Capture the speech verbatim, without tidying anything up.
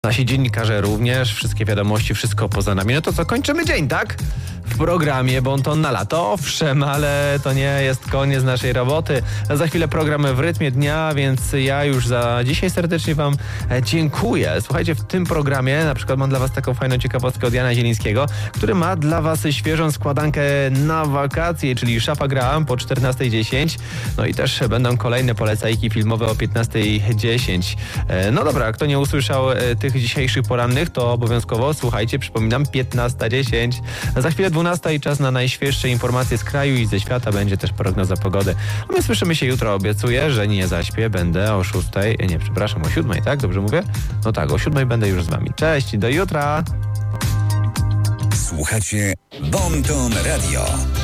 Nasi dziennikarze również, wszystkie wiadomości, wszystko poza nami. No to co, kończymy dzień, tak? W programie Bonton na lato, owszem, ale to nie jest koniec naszej roboty. Za chwilę program w rytmie dnia, więc ja już za dzisiaj serdecznie wam dziękuję. Słuchajcie, w tym programie na przykład mam dla was taką fajną ciekawostkę od Jana Zielińskiego, który ma dla was świeżą składankę na wakacje, czyli Szafa Graham po czternastej dziesięć. No i też będą kolejne polecajki filmowe o piętnastej dziesięć. No dobra, kto nie usłyszał tych dzisiejszych porannych, to obowiązkowo słuchajcie, przypominam, piętnasta dziesięć. Za chwilę dwunasta i czas na najświeższe informacje z kraju i ze świata. Będzie też prognoza pogody. A my słyszymy się jutro. Obiecuję, że nie zaśpię. Będę o szóstej, nie, przepraszam, o siódmej, tak? Dobrze mówię? No tak, o siódmej będę już z wami. Cześć, do jutra! Słuchacie Bonton Radio.